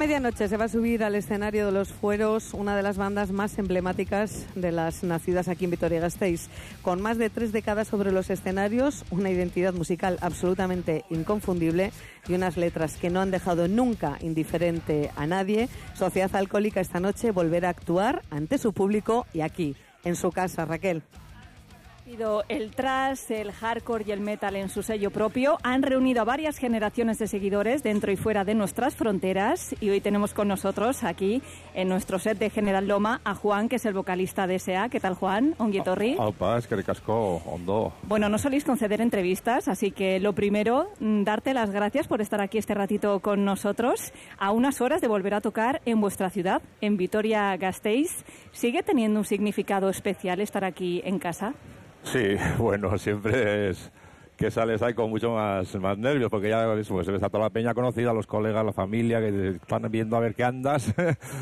medianoche se va a subir al escenario de los Fueros una de las bandas más emblemáticas de las nacidas aquí en Vitoria-Gasteiz. Con más de 3 décadas sobre los escenarios, una identidad musical absolutamente inconfundible y unas letras que no han dejado nunca indiferente a nadie, Sociedad Alcohólica esta noche volverá a actuar ante su público y aquí, en su casa. Raquel. El thrash, el hardcore y el metal en su sello propio han reunido a varias generaciones de seguidores dentro y fuera de nuestras fronteras, y hoy tenemos con nosotros aquí en nuestro set de General Loma a Juan, que es el vocalista de S.A. ¿Qué tal, Juan? Ongi etorri. Aupa, eskerrik asko, ondo. Bueno, no soléis conceder entrevistas, así que lo primero, darte las gracias por estar aquí este ratito con nosotros, a unas horas de volver a tocar en vuestra ciudad, en Vitoria-Gasteiz. ¿Sigue teniendo un significado especial estar aquí en casa? Sí, bueno, siempre es que sales ahí con mucho más nervios, porque ya pues, ves a toda la peña conocida, los colegas, la familia, que están viendo a ver qué andas,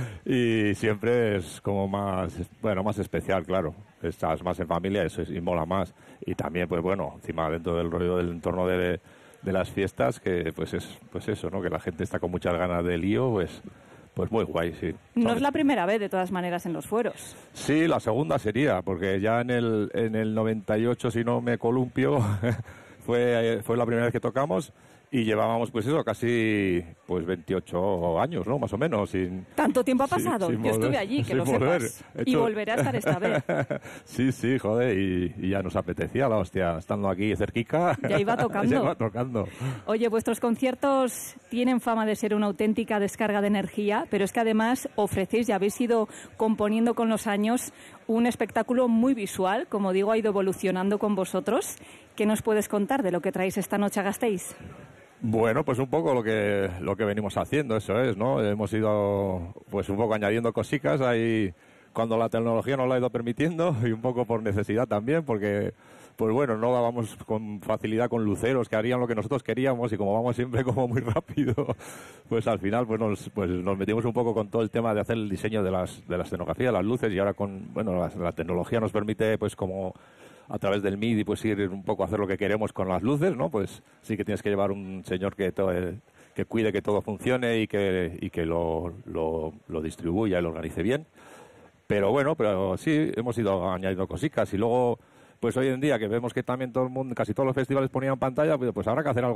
y siempre es como más especial, claro. Estás más en familia, eso y mola más. Y también, pues bueno, encima dentro del rollo del entorno de las fiestas, que pues eso, ¿no? Que la gente está con muchas ganas de lío, pues muy guay, sí. No es la primera vez, de todas maneras, en los Fueros. Sí, la segunda sería, porque ya en el 98, si no me columpio, fue la primera vez que tocamos, y llevábamos, pues eso, casi 28 años, ¿no? Más o menos. ¿Tanto tiempo ha pasado? Yo estuve allí, que lo sepas. Y volveré a estar esta vez. Sí, joder, y ya nos apetecía la hostia, estando aquí cerquica. Ya iba tocando. Ya iba tocando. Oye, vuestros conciertos tienen fama de ser una auténtica descarga de energía, pero es que además ofrecéis y habéis ido componiendo con los años un espectáculo muy visual, como digo, ha ido evolucionando con vosotros. ¿Qué nos puedes contar de lo que traéis esta noche a Gasteiz? Bueno, pues un poco lo que venimos haciendo, eso es, ¿no? Hemos ido, pues un poco añadiendo cositas ahí cuando la tecnología nos lo ha ido permitiendo, y un poco por necesidad también, porque, pues bueno, no dábamos con facilidad con luceros que harían lo que nosotros queríamos, y como vamos siempre como muy rápido, pues al final pues nos metimos un poco con todo el tema de hacer el diseño de la escenografía, las luces, y ahora la tecnología nos permite, pues como a través del MIDI, pues ir un poco a hacer lo que queremos con las luces, ¿no? Pues sí que tienes que llevar un señor que cuide que todo funcione y que lo distribuya y lo organice bien. Pero bueno, sí, hemos ido añadiendo cositas, y luego, pues hoy en día que vemos que también todo el mundo, casi todos los festivales ponían pantalla, pues habrá que hacer algo